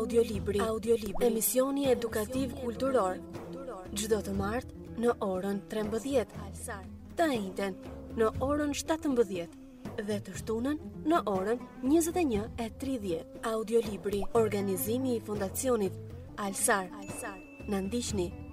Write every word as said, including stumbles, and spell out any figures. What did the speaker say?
Audiolibri, audiolibri, emisioni edukativ kulturor. Çdo të martë në orën trembëdhjetë, të njëjtën në orën shtatëmbëdhjetë dhe të shtunën në orën njëzet e një e tridhjetë. Audiolibri, organizimi i Fondacionit Alsar. Na ndiqni